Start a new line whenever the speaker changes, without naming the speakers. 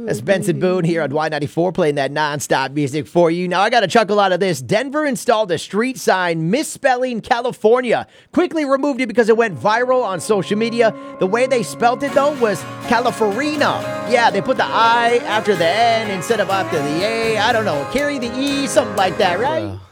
That's Benson Boone here on Y94 playing that nonstop music for you. Now, I got a chuckle out of this. Denver installed a street sign misspelling California. Quickly removed it because it went viral on social media. The way they spelt it, though, was California. Yeah, they put the I after the N instead of after the A. I don't know. Carry the E, something like that, right?